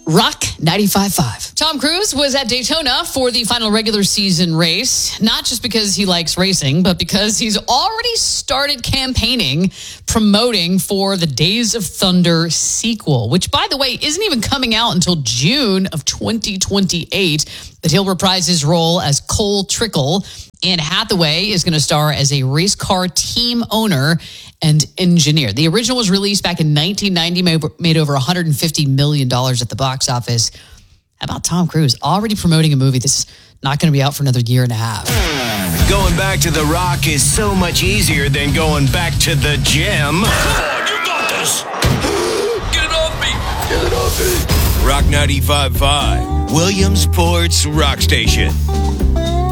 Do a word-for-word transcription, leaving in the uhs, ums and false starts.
Rock ninety-five point five. Tom Cruise was at Daytona for the final regular season race, not just because he likes racing, but because he's already started campaigning, promoting for the Days of Thunder sequel, which, by the way, isn't even coming out until June of twenty twenty-eight, but he'll reprise his role as Cole Trickle. Anne Hathaway is going to star as a race car team owner and engineer. The original was released back in nineteen ninety, made over one hundred fifty million dollars at the box office. How about Tom Cruise already promoting a movie that's not going to be out for another year and a half? Going back to The Rock is so much easier than going back to the gym. Come on, you got this. Get it off me. Get it off me. Rock ninety-five point five, Williamsport's Rock Station.